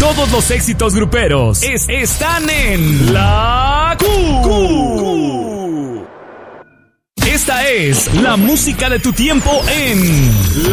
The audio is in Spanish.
Todos los éxitos gruperos están en La Q. Esta es la música de tu tiempo en